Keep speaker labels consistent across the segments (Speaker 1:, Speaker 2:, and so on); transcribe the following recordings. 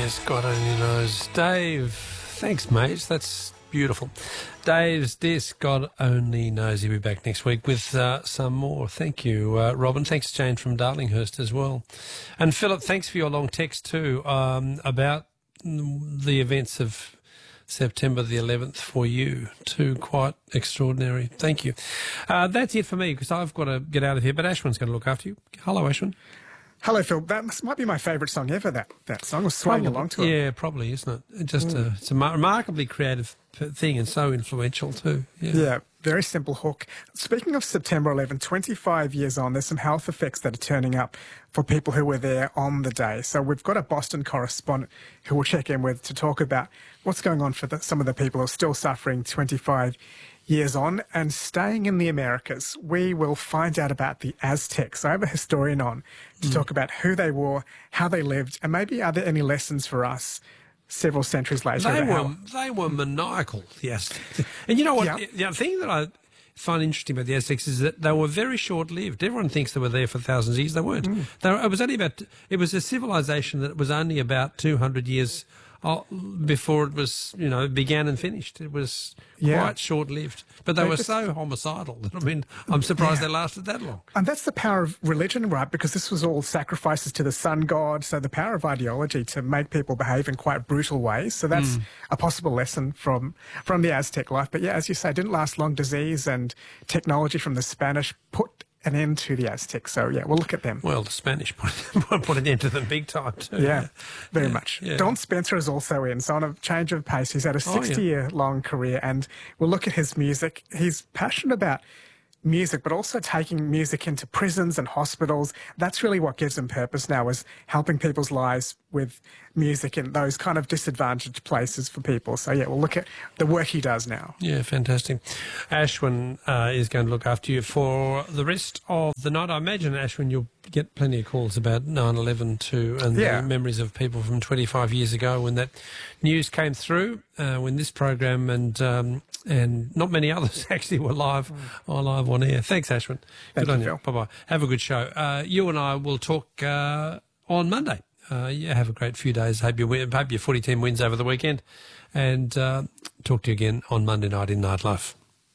Speaker 1: Yes, God only knows. Dave, thanks, mate. That's beautiful. Dave's Disc, God only knows. He'll be back next week with some more. Thank you, Robin. Thanks, Jane from Darlinghurst as well. And Philip, thanks for your long text too about the events of September the 11th for you too. Quite extraordinary. Thank you. That's it for me because I've got to get out of here, but Ashwin's going to look after you. Hello, Ashwin.
Speaker 2: Hello, Phil. That might be my favourite song ever, that song. I was swaying along to it.
Speaker 1: Yeah, probably, isn't it? Just it's a remarkably creative thing and so influential too.
Speaker 2: Yeah, very simple hook. Speaking of September 11, 25 years on, there's some health effects that are turning up for people who were there on the day. So we've got a Boston correspondent who we'll check in with to talk about what's going on for some of the people who are still suffering 25 years on. And staying in the Americas, we will find out about the Aztecs. I have a historian on to talk about who they were, how they lived, and maybe are there any lessons for us several centuries later?
Speaker 1: They were maniacal, the Aztecs. And you know what? The thing that I find interesting about the Aztecs is that they were very short-lived. Everyone thinks they were there for thousands of years. They weren't. It was a civilization that was only about 200 years before it was, began and finished. It was quite short-lived. But they were so homicidal that, I'm surprised they lasted that long.
Speaker 2: And that's the power of religion, right? Because this was all sacrifices to the sun god. So the power of ideology to make people behave in quite brutal ways. So that's a possible lesson from the Aztec life. But yeah, as you say, it didn't last long. Disease and technology from the Spanish put an end to the Aztecs. So, yeah, we'll look at them.
Speaker 1: Well, the Spanish put an end to them big time, too.
Speaker 2: Yeah, very much.
Speaker 1: Yeah.
Speaker 2: Don Spencer is also in, so on a change of pace. He's had a 60-year-long career, and we'll look at his music. He's passionate about music, but also taking music into prisons and hospitals. That's really what gives him purpose now, is helping people's lives with music in those kind of disadvantaged places for people. So, yeah, we'll look at the work he does now.
Speaker 1: Yeah, fantastic. Ashwin is going to look after you for the rest of the night. I imagine, Ashwin, you'll get plenty of calls about 9/11 too, and the memories of people from 25 years ago when that news came through, when this program and not many others actually were live on air. Thanks, Ashwin. Good on you. Bye-bye. Have a good show. You and I will talk on Monday. Have a great few days. Hope your footy team wins over the weekend, and talk to you again on Monday night in Nightlife.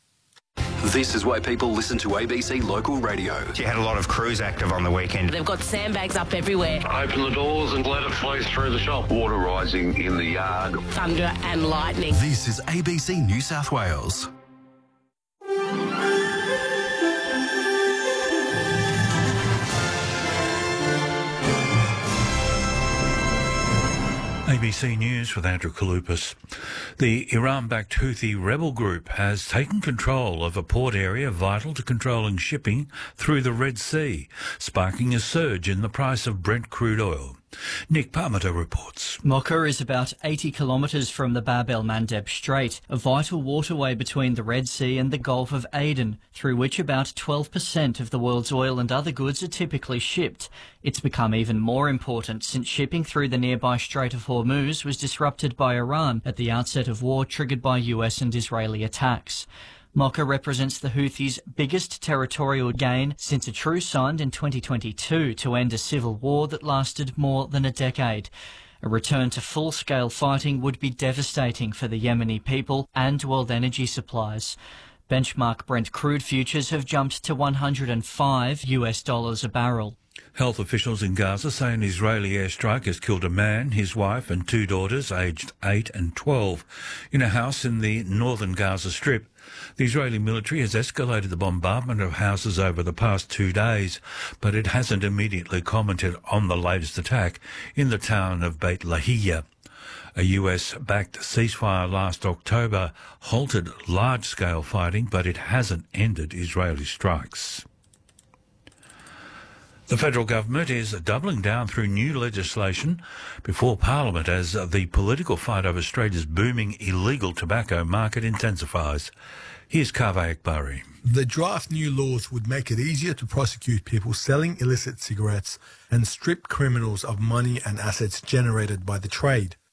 Speaker 3: This is why people listen to ABC Local Radio.
Speaker 4: You had a lot of crews active on the weekend.
Speaker 5: They've got sandbags up everywhere.
Speaker 6: Open the doors and let it flow through the shop. Water rising in the yard.
Speaker 5: Thunder and lightning.
Speaker 3: This is ABC New South Wales.
Speaker 7: ABC News with Andrew Kaloupas. The Iran-backed Houthi rebel group has taken control of a port area vital to controlling shipping through the Red Sea, sparking a surge in the price of Brent crude oil. Nick Parmenter reports.
Speaker 8: Mocha is about 80 kilometres from the Bab el-Mandeb Strait, a vital waterway between the Red Sea and the Gulf of Aden, through which about 12% of the world's oil and other goods are typically shipped. It's become even more important since shipping through the nearby Strait of Hormuz was disrupted by Iran at the outset of war triggered by US and Israeli attacks. Mocha represents the Houthis' biggest territorial gain since a truce signed in 2022 to end a civil war that lasted more than a decade. A return to full-scale fighting would be devastating for the Yemeni people and world energy supplies. Benchmark Brent crude futures have jumped to $105 a barrel.
Speaker 7: Health officials in Gaza say an Israeli airstrike has killed a man, his wife and two daughters, aged 8 and 12, in a house in the northern Gaza Strip. The Israeli military has escalated the bombardment of houses over the past 2 days, but it hasn't immediately commented on the latest attack in the town of Beit Lahia. A US-backed ceasefire last October halted large-scale fighting, but it hasn't ended Israeli strikes. The federal government is doubling down through new legislation before Parliament as the political fight over Australia's booming illegal tobacco market intensifies. Here's Kaveh Akbari.
Speaker 9: The draft new laws would make it easier to prosecute people selling illicit cigarettes and strip criminals of money and assets generated by the trade.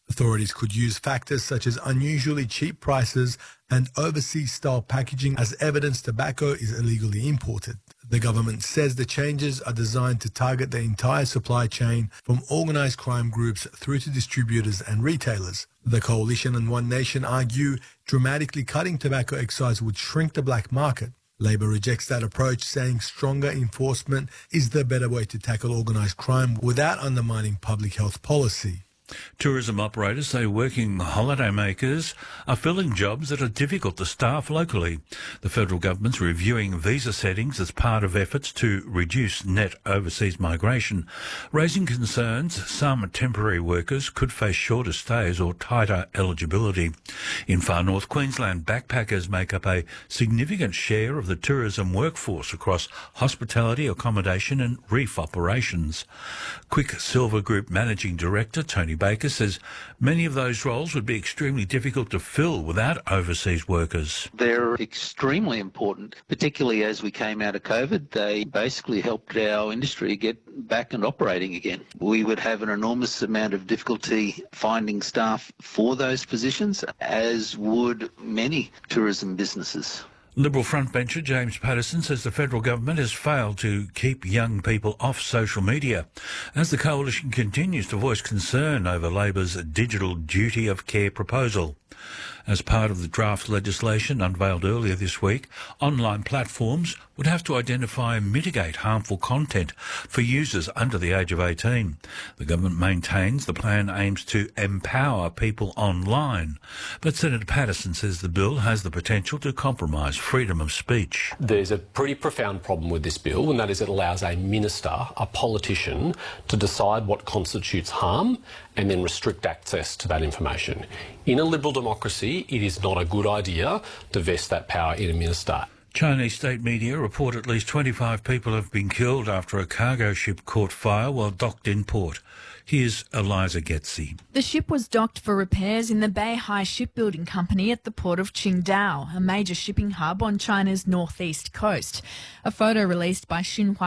Speaker 9: Authorities could use factors such as unusually cheap prices and overseas-style packaging as evidence tobacco is illegally imported. The government says the changes are designed to target the entire supply chain from organised crime groups through to distributors and retailers. The Coalition and One Nation argue dramatically cutting tobacco excise would shrink the black market. Labor rejects that approach, saying stronger enforcement is the better way to tackle organised crime without undermining public health policy.
Speaker 7: Tourism operators say working holidaymakers are filling jobs that are difficult to staff locally. The federal government's reviewing visa settings as part of efforts to reduce net overseas migration, raising concerns some temporary workers could face shorter stays or tighter eligibility. In far north Queensland, backpackers make up a significant share of the tourism workforce across hospitality, accommodation and reef operations. Quicksilver Group Managing Director Tony Baker says many of those roles would be extremely difficult to fill without overseas workers.
Speaker 10: They're extremely important, particularly as we came out of COVID. They basically helped our industry get back and operating again. We would have an enormous amount of difficulty finding staff for those positions, as would many tourism businesses.
Speaker 7: Liberal frontbencher James Patterson says the federal government has failed to keep young people off social media as the coalition continues to voice concern over Labor's digital duty of care proposal. As part of the draft legislation unveiled earlier this week, online platforms would have to identify and mitigate harmful content for users under the age of 18. The government maintains the plan aims to empower people online, but Senator Patterson says the bill has the potential to compromise freedom of speech.
Speaker 11: There's a pretty profound problem with this bill, and that is it allows a minister, a politician, to decide what constitutes harm and then restrict access to that information. In a liberal democracy, it is not a good idea to vest that power in a minister.
Speaker 7: Chinese state media report at least 25 people have been killed after a cargo ship caught fire while docked in port. Here's Eliza Getzi.
Speaker 12: The ship was docked for repairs in the Beihai Shipbuilding Company at the port of Qingdao, a major shipping hub on China's northeast coast. A photo released by Xinhua